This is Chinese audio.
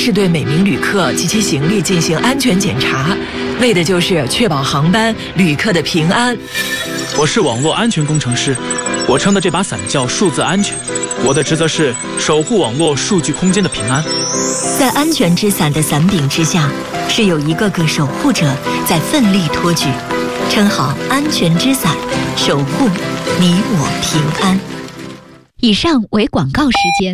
是对每名旅客及其行李进行安全检查，为的就是确保航班旅客的平安。 我是网络安全工程师，我撑的这把伞叫数字安全，我的职责是守护网络数据空间的平安。 在安全之伞的伞柄之下，是有一个个守护者在奋力托举，撑好安全之伞，守护你我平安。 以上为广告时间。